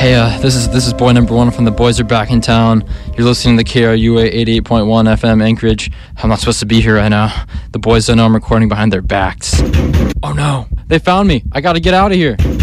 Hey, this is boy number one from The Boys Are Back in Town. You're listening to KRUA 88.1 FM Anchorage. I'm not supposed to be here right now. The boys don't know I'm recording behind their backs. Oh no, they found me. I gotta get out of here.